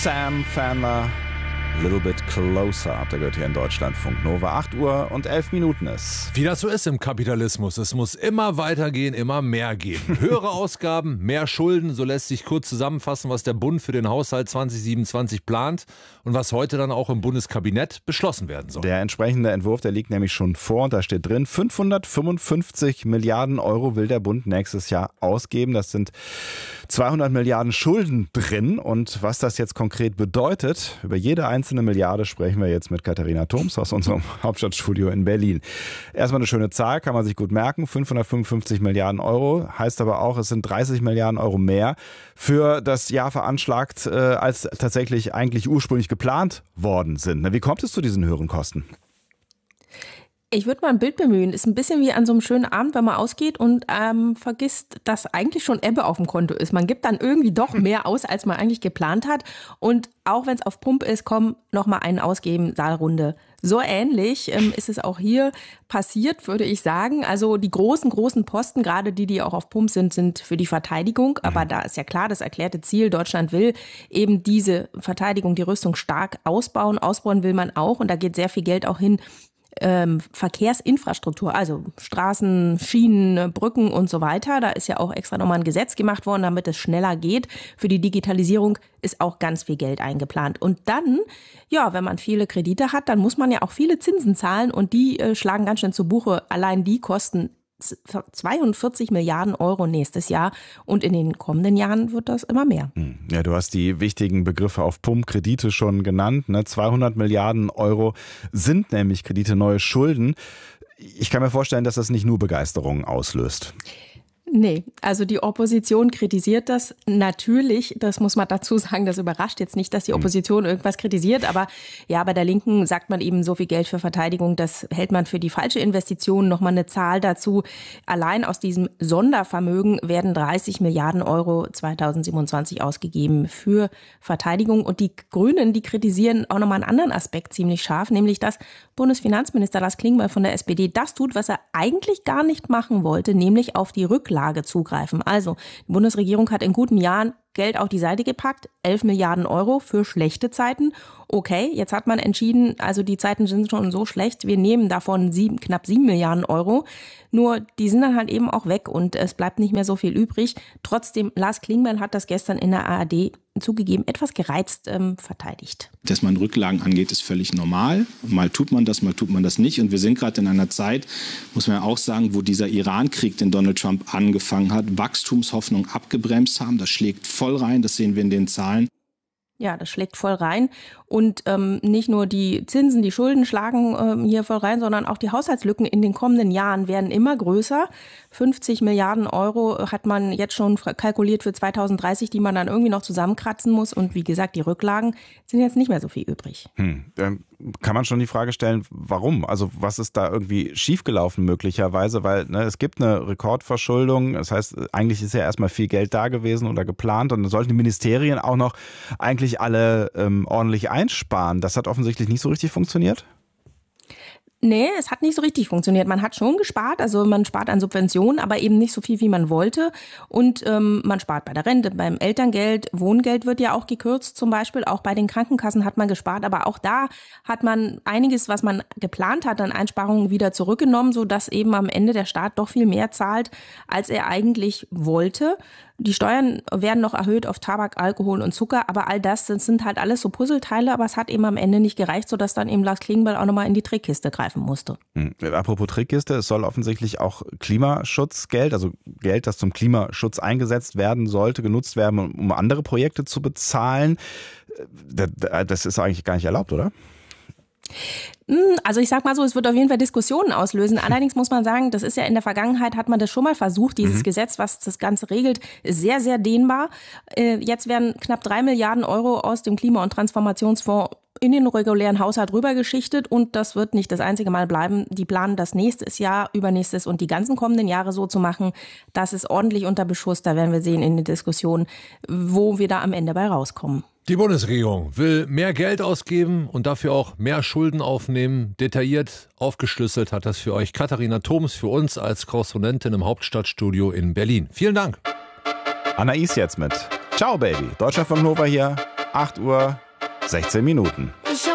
Sam Fandler, Little Bit Closer, habt ihr gehört hier in Deutschlandfunk Nova. 8 Uhr und 11 Minuten ist. Wie das so ist im Kapitalismus. Es muss immer weitergehen, immer mehr gehen. Höhere Ausgaben, mehr Schulden. So lässt sich kurz zusammenfassen, was der Bund für den Haushalt 2027 plant und was heute dann auch im Bundeskabinett beschlossen werden soll. Der entsprechende Entwurf, der liegt nämlich schon vor und da steht drin, 555 Milliarden Euro will der Bund nächstes Jahr ausgeben. Das sind 200 Milliarden Schulden drin. Und was das jetzt konkret bedeutet, über jede einzelne Milliarde sprechen wir jetzt mit Katharina Thoms aus unserem Hauptstadtstudio in Berlin. Erstmal eine schöne Zahl, kann man sich gut merken. 555 Milliarden Euro heißt aber auch, es sind 30 Milliarden Euro mehr für das Jahr veranschlagt, als tatsächlich eigentlich ursprünglich geplant worden sind. Wie kommt es zu diesen höheren Kosten? Ich würde mal ein Bild bemühen. Ist ein bisschen wie an so einem schönen Abend, wenn man ausgeht und vergisst, dass eigentlich schon Ebbe auf dem Konto ist. Man gibt dann irgendwie doch mehr aus, als man eigentlich geplant hat. Und auch wenn es auf Pump ist, komm, nochmal einen ausgeben, Saalrunde. So ähnlich ist es auch hier passiert, würde ich sagen. Also die großen Posten, gerade die auch auf Pump sind für die Verteidigung. Aber da ist ja klar, das erklärte Ziel, Deutschland will eben diese Verteidigung, die Rüstung stark ausbauen. Ausbauen will man auch und da geht sehr viel Geld auch hin. Verkehrsinfrastruktur, also Straßen, Schienen, Brücken und so weiter. Da ist ja auch extra nochmal ein Gesetz gemacht worden, damit es schneller geht. Für die Digitalisierung ist auch ganz viel Geld eingeplant. Und dann, ja, wenn man viele Kredite hat, dann muss man ja auch viele Zinsen zahlen und die schlagen ganz schön zu Buche. Allein die kosten 42 Milliarden Euro nächstes Jahr und in den kommenden Jahren wird das immer mehr. Ja, du hast die wichtigen Begriffe auf Pump, Kredite schon genannt. 200 Milliarden Euro sind nämlich Kredite, neue Schulden. Ich kann mir vorstellen, dass das nicht nur Begeisterung auslöst. Nee, also die Opposition kritisiert das natürlich, das muss man dazu sagen, das überrascht jetzt nicht, dass die Opposition irgendwas kritisiert, aber ja, bei der Linken sagt man eben, so viel Geld für Verteidigung, das hält man für die falsche Investition. Nochmal eine Zahl dazu, allein aus diesem Sondervermögen werden 30 Milliarden Euro 2027 ausgegeben für Verteidigung und die Grünen, die kritisieren auch nochmal einen anderen Aspekt ziemlich scharf, nämlich dass Bundesfinanzminister Lars Klingbeil von der SPD das tut, was er eigentlich gar nicht machen wollte, nämlich auf die Rücklage zugreifen. Also, die Bundesregierung hat in guten Jahren Geld auf die Seite gepackt, 11 Milliarden Euro für schlechte Zeiten. Okay, jetzt hat man entschieden, also die Zeiten sind schon so schlecht, wir nehmen davon knapp 7 Milliarden Euro. Nur die sind dann halt eben auch weg und es bleibt nicht mehr so viel übrig. Trotzdem, Lars Klingbeil hat das gestern in der ARD zugegeben, etwas gereizt verteidigt. Dass man Rücklagen angeht, ist völlig normal. Mal tut man das nicht. Und wir sind gerade in einer Zeit, muss man ja auch sagen, wo dieser Iran-Krieg, den Donald Trump angefangen hat, Wachstumshoffnung abgebremst haben. Das schlägt voll rein, das sehen wir in den Zahlen. Ja, das schlägt voll rein. Und nicht nur die Zinsen, die Schulden schlagen hier voll rein, sondern auch die Haushaltslücken in den kommenden Jahren werden immer größer. 50 Milliarden Euro hat man jetzt schon kalkuliert für 2030, die man dann irgendwie noch zusammenkratzen muss. Und wie gesagt, die Rücklagen sind jetzt nicht mehr so viel übrig. Kann man schon die Frage stellen, warum? Also was ist da irgendwie schiefgelaufen möglicherweise? Weil es gibt eine Rekordverschuldung. Das heißt, eigentlich ist ja erstmal viel Geld da gewesen oder geplant. Und dann sollten die Ministerien auch noch eigentlich alle ordentlich einsparen. Das hat offensichtlich nicht so richtig funktioniert. Nee, es hat nicht so richtig funktioniert. Man hat schon gespart, also man spart an Subventionen, aber eben nicht so viel, wie man wollte. Und man spart bei der Rente, beim Elterngeld, Wohngeld wird ja auch gekürzt zum Beispiel. Auch bei den Krankenkassen hat man gespart, aber auch da hat man einiges, was man geplant hat, an Einsparungen wieder zurückgenommen, sodass eben am Ende der Staat doch viel mehr zahlt, als er eigentlich wollte. Die Steuern werden noch erhöht auf Tabak, Alkohol und Zucker, aber all das sind halt alles so Puzzleteile, aber es hat eben am Ende nicht gereicht, sodass dann eben Lars Klingbeil auch nochmal in die Trickkiste greifen musste. Apropos Trickkiste, es soll offensichtlich auch Klimaschutzgeld, also Geld, das zum Klimaschutz eingesetzt werden sollte, genutzt werden, um andere Projekte zu bezahlen. Das ist eigentlich gar nicht erlaubt, oder? Also ich sag mal so, es wird auf jeden Fall Diskussionen auslösen. Allerdings muss man sagen, das ist ja in der Vergangenheit, hat man das schon mal versucht. Dieses Gesetz, was das Ganze regelt, ist sehr, sehr dehnbar. Jetzt werden knapp 3 Milliarden Euro aus dem Klima- und Transformationsfonds in den regulären Haushalt rübergeschichtet und das wird nicht das einzige Mal bleiben. Die planen das nächstes Jahr, übernächstes und die ganzen kommenden Jahre so zu machen, dass es ordentlich unter Beschuss, da werden wir sehen in den Diskussionen, wo wir da am Ende bei rauskommen. Die Bundesregierung will mehr Geld ausgeben und dafür auch mehr Schulden aufnehmen. Detailliert aufgeschlüsselt hat das für euch Katharina Thoms, für uns als Korrespondentin im Hauptstadtstudio in Berlin. Vielen Dank. Anais jetzt mit Ciao Baby. Deutschlandfunk Nova hier. 8 Uhr 16 Minuten.